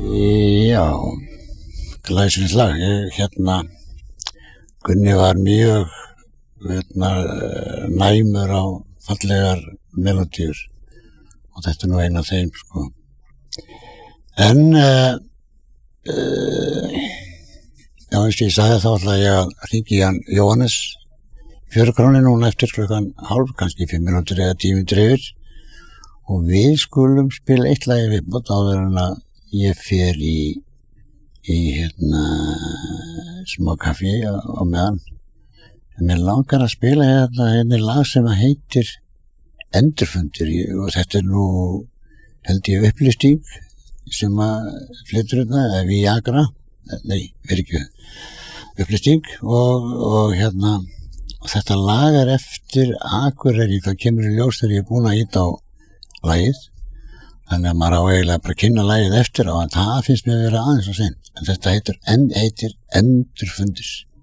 Já, glæsilegt lag. Gunni var mjög næmur á fallegar melodíur og þetta nú eina af þeim, sko. En, já, eins og ég sagði þá ætla ég að hringi í hann Jóhannes Fjörukróni núna eftir klukkan hálf, kannski 5 mínútur eða 10 mínútur yfir og við skulum spila eitt lagi viðbót áður en að ég fer í smá kaffi á meðan. Mér langar að spila hérna lag sem heitir Endurfundir og þetta nú held ég upplýsting sem að flytur hérna, eða Viagra, nei, ekki upplýsting og þetta lag eftir Akureyri, það kemur í ljós þegar ég er búinn að ýta á lagið. Þannig að maður á eiginlega bara að kynna lagið eftir á en það finnst mér að vera aðeins og seint. En þetta heitir Endurfundir.